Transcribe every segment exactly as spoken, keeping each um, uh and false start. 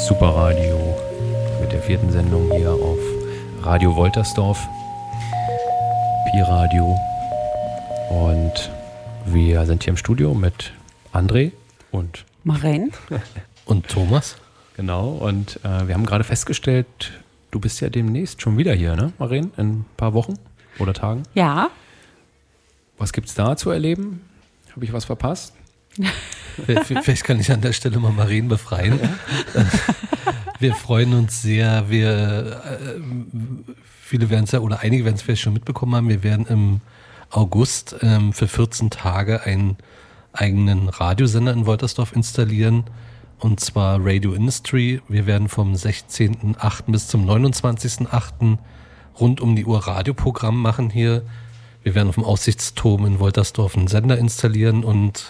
Superradio mit der vierten Sendung hier auf Radio Woltersdorf, Pi-Radio. Und wir sind hier im Studio mit André und Maren und Thomas. Genau, und äh, wir haben gerade festgestellt, du bist ja demnächst schon wieder hier, ne, Maren? In ein paar Wochen oder Tagen? Ja. Was gibt's da zu erleben? Habe ich was verpasst? Vielleicht kann ich an der Stelle mal Maren befreien. Wir freuen uns sehr. Wir, äh, viele werden es ja, oder einige werden es vielleicht schon mitbekommen haben, wir werden im August ähm, für vierzehn Tage einen eigenen Radiosender in Woltersdorf installieren, und zwar Radio Industry. Wir werden vom sechzehnten achten bis zum neunundzwanzigsten achten rund um die Uhr Radioprogramm machen hier. Wir werden auf dem Aussichtsturm in Woltersdorf einen Sender installieren und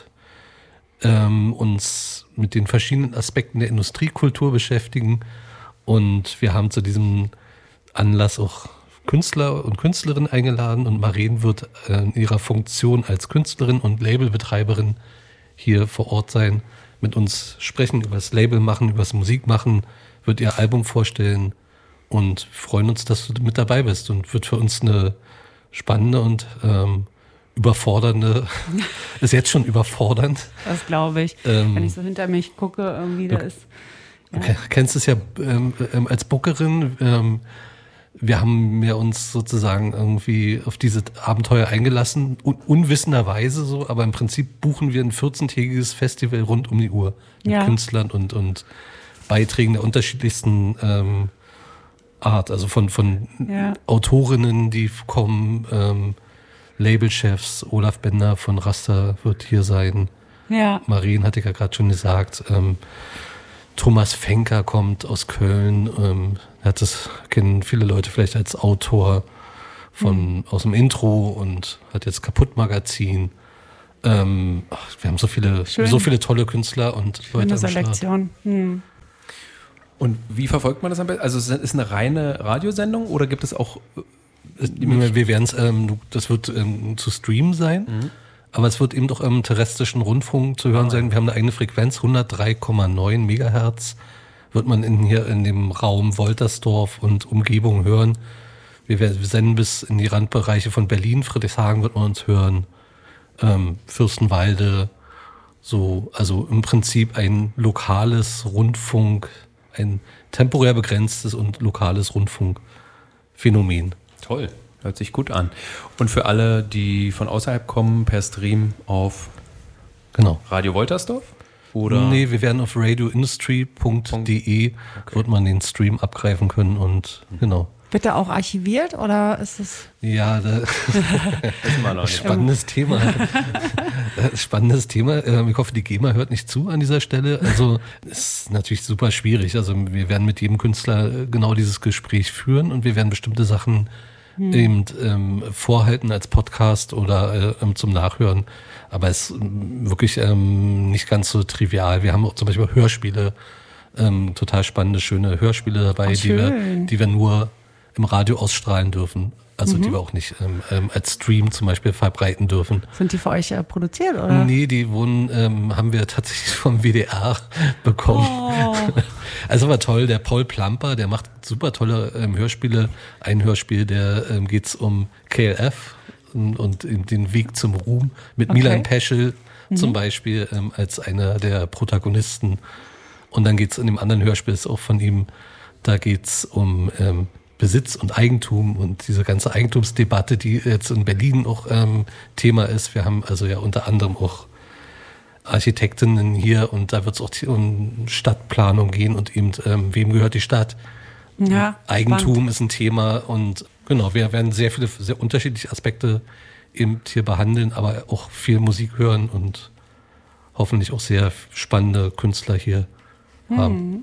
ähm, uns mit den verschiedenen Aspekten der Industriekultur beschäftigen. Und wir haben zu diesem Anlass auch Künstler und Künstlerinnen eingeladen, und Maren wird äh, in ihrer Funktion als Künstlerin und Labelbetreiberin hier vor Ort sein, mit uns sprechen, über das Label machen, über das Musik machen, wird ihr Album vorstellen und freuen uns, dass du mit dabei bist, und wird für uns eine spannende und ähm, überfordernde, ist jetzt schon überfordernd. Das glaube ich. Ähm, Wenn ich so hinter mich gucke, irgendwie da ist. Ja. Du kennst es ja ähm, ähm, als Bookerin. Ähm, wir haben ja uns sozusagen irgendwie auf diese Abenteuer eingelassen, un- unwissenderweise so, aber im Prinzip buchen wir ein vierzehntägiges Festival rund um die Uhr mit ja. Künstlern und, und Beiträgen der unterschiedlichsten ähm, Art, also von, von ja. Autorinnen, die kommen, ähm, Labelchefs, Olaf Bender von Raster wird hier sein. Ja. Maren hatte ich ja gerade schon gesagt. Ähm, Thomas Fenker kommt aus Köln. Ähm, hat das kennen viele Leute vielleicht als Autor von mhm. aus dem Intro und hat jetzt Kaputt-Magazin. Ähm, ach, wir haben so viele, so viele tolle Künstler und Leute am Start. Selektion. Hm. Und wie verfolgt man das am besten? Also ist es eine reine Radiosendung oder gibt es auch... Wir werden es, ähm, das wird ähm, zu streamen sein, mhm. aber es wird eben doch im terrestrischen Rundfunk zu hören ah, sein. Wir haben eine eigene Frequenz, hundertdrei Komma neun Megahertz, wird man in, hier in dem Raum Woltersdorf und Umgebung hören. Wir, werden, wir senden bis in die Randbereiche von Berlin, Friedrichshagen wird man uns hören, ähm, Fürstenwalde, so, also im Prinzip ein lokales Rundfunk, ein temporär begrenztes und lokales Rundfunkphänomen. Toll, hört sich gut an. Und für alle, die von außerhalb kommen, per Stream auf genau. Radio Woltersdorf? Oder? Nee, wir werden auf radio industry punkt de okay. wird man den Stream abgreifen können und mhm. genau. Wird der auch archiviert oder ist es? Ja, da spannendes Thema. Spannendes Thema. Ich hoffe, die GEMA hört nicht zu an dieser Stelle. Also es ist natürlich super schwierig. Also wir werden mit jedem Künstler genau dieses Gespräch führen und wir werden bestimmte Sachen hm. eben ähm, vorhalten als Podcast oder äh, zum Nachhören. Aber es ist wirklich ähm, nicht ganz so trivial. Wir haben auch zum Beispiel Hörspiele, ähm, total spannende, schöne Hörspiele dabei, die wir, die wir nur im Radio ausstrahlen dürfen. Also mhm. die wir auch nicht ähm, als Stream zum Beispiel verbreiten dürfen. Sind die für euch äh, produziert, oder? Nee, die wurden, ähm, haben wir tatsächlich vom W D R bekommen. Oh. Also war toll, der Paul Plamper, der macht super tolle ähm, Hörspiele. Ein Hörspiel, der ähm, geht's um K L F und, und den Weg zum Ruhm mit okay. Milan Peschel mhm. zum Beispiel ähm, als einer der Protagonisten. Und dann geht's in dem anderen Hörspiel, ist auch von ihm, da geht's um ähm, Besitz und Eigentum und diese ganze Eigentumsdebatte, die jetzt in Berlin auch ähm, Thema ist. Wir haben also ja unter anderem auch Architektinnen hier und da wird es auch um Stadtplanung gehen und eben, ähm, wem gehört die Stadt? Ja, Eigentum spannend. Ist ein Thema und genau, wir werden sehr viele, sehr unterschiedliche Aspekte eben hier behandeln, aber auch viel Musik hören und hoffentlich auch sehr spannende Künstler hier hm. haben.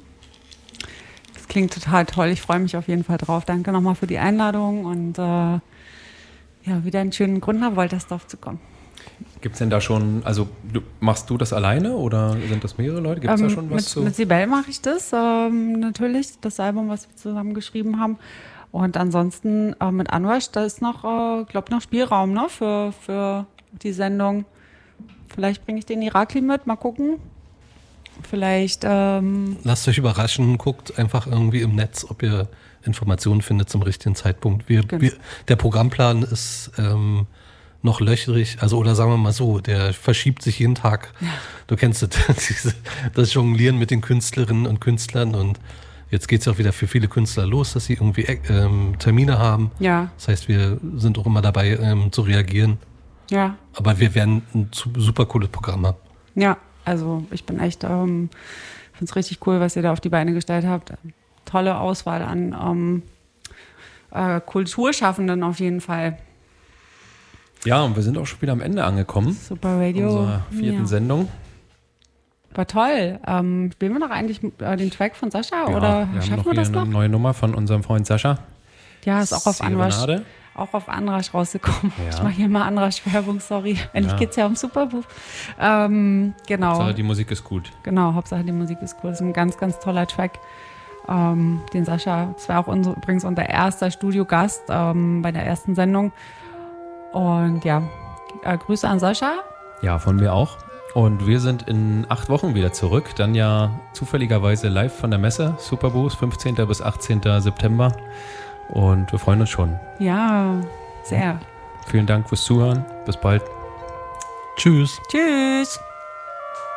Klingt total toll. Ich freue mich auf jeden Fall drauf. Danke nochmal für die Einladung und äh, ja, wieder einen schönen Grund nach Woltersdorf zu kommen. Gibt es denn da schon, also du, machst du das alleine oder sind das mehrere Leute? Gibt es ähm, da schon was mit, zu? Mit Sibel mache ich das, ähm, natürlich, das Album, was wir zusammen geschrieben haben. Und ansonsten äh, mit Anwasch, da ist noch, äh, glaube noch Spielraum, ne, für, für die Sendung. Vielleicht bringe ich den Irakli mit, mal gucken. vielleicht. Ähm, Lasst euch überraschen, guckt einfach irgendwie im Netz, ob ihr Informationen findet zum richtigen Zeitpunkt. Wir, Genau. wir, der Programmplan ist ähm, noch löchrig, also oder sagen wir mal so, der verschiebt sich jeden Tag. Ja. Du kennst das, diese- das Jonglieren mit den Künstlerinnen und Künstlern und jetzt geht es auch wieder für viele Künstler los, dass sie irgendwie ähm, Termine haben. ja, Das heißt, wir sind auch immer dabei ähm, zu reagieren. ja, Aber wir werden ein zu- super cooles Programm haben. ja. Also ich bin echt, ähm, finde es richtig cool, was ihr da auf die Beine gestellt habt. Tolle Auswahl an ähm, äh, Kulturschaffenden auf jeden Fall. Ja, und wir sind auch schon wieder am Ende angekommen. Super Radio. Unserer vierten ja. Sendung. War toll. Ähm, spielen wir noch eigentlich äh, den Track von Sascha Ja, oder wir haben schaffen noch wir hier das eine noch? neue Nummer von unserem Freund Sascha. Ja, ist auch auf Anrasch, Serenade. auch auf Anrasch rausgekommen. Ja. Ich mache hier mal Anrasch-Werbung, sorry. Eigentlich Ja. geht es ja um Superbuch. Ähm, genau, Hauptsache, die Musik ist gut. genau, Hauptsache die Musik ist cool. Das ist ein ganz, ganz toller Track. Ähm, den Sascha, das war auch unser, übrigens unser erster Studiogast ähm, bei der ersten Sendung. Und ja, äh, Grüße an Sascha. Ja, von mir auch. Und wir sind in acht Wochen wieder zurück. Dann ja zufälligerweise live von der Messe. Superboost, fünfzehnten bis achtzehnten September. Und wir freuen uns schon. Ja, sehr. Vielen Dank fürs Zuhören. Bis bald. Tschüss. Tschüss.